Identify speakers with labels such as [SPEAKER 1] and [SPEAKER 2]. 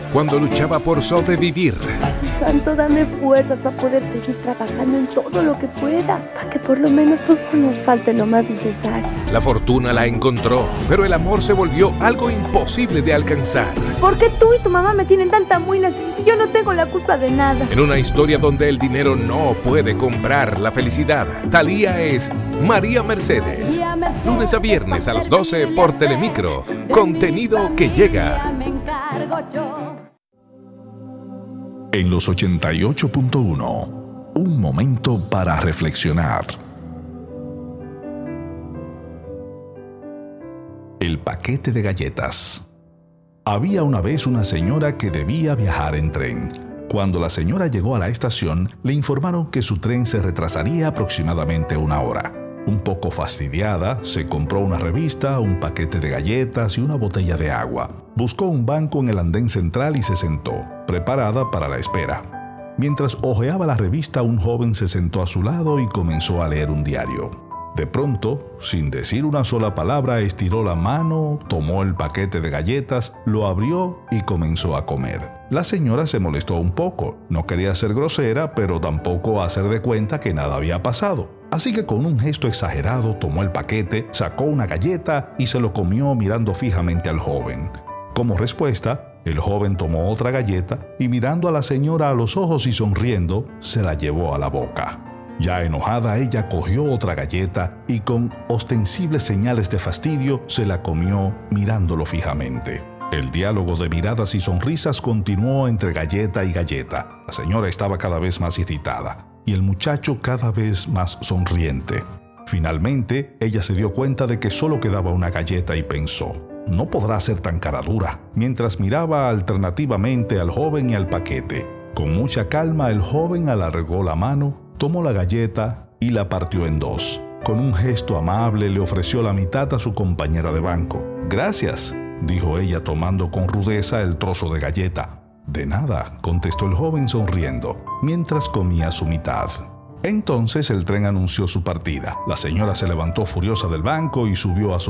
[SPEAKER 1] cuando luchaba por sobrevivir.
[SPEAKER 2] Santo, dame fuerzas para poder seguir trabajando en todo lo que pueda, para que por lo menos pues no nos falte lo más necesario.
[SPEAKER 1] La fortuna la encontró, pero el amor se volvió algo imposible de alcanzar.
[SPEAKER 2] ¿Por qué tú y tu mamá me tienen tanta muina si yo no tengo la culpa de nada?
[SPEAKER 1] En una historia donde el dinero no puede comprar la felicidad, Thalía es María Mercedes. Lunes a viernes a las 12 por Telemicro. Contenido que llega.
[SPEAKER 3] En los 88.1, un momento para reflexionar. El paquete de galletas. Había una vez una señora que debía viajar en tren. Cuando la señora llegó a la estación, le informaron que su tren se retrasaría aproximadamente 1 hora. Un poco fastidiada, se compró una revista, un paquete de galletas y una botella de agua. Buscó un banco en el andén central y se sentó, preparada para la espera. Mientras hojeaba la revista, un joven se sentó a su lado y comenzó a leer un diario. De pronto, sin decir una sola palabra, estiró la mano, tomó el paquete de galletas, lo abrió y comenzó a comer. La señora se molestó un poco. No quería ser grosera, pero tampoco hacer de cuenta que nada había pasado. Así que con un gesto exagerado tomó el paquete, sacó una galleta y se lo comió mirando fijamente al joven. Como respuesta, el joven tomó otra galleta y mirando a la señora a los ojos y sonriendo, se la llevó a la boca. Ya enojada, ella cogió otra galleta y con ostensibles señales de fastidio se la comió mirándolo fijamente. El diálogo de miradas y sonrisas continuó entre galleta y galleta. La señora estaba cada vez más irritada y el muchacho cada vez más sonriente. Finalmente, ella se dio cuenta de que solo quedaba una galleta y pensó: no podrá ser tan caradura, mientras miraba alternativamente al joven y al paquete. Con mucha calma, el joven alargó la mano, tomó la galleta y la partió en dos. Con un gesto amable le ofreció la mitad a su compañera de banco. «Gracias», dijo ella tomando con rudeza el trozo de galleta. «De nada», contestó el joven sonriendo, mientras comía su mitad. Entonces el tren anunció su partida. La señora se levantó furiosa del banco y subió a su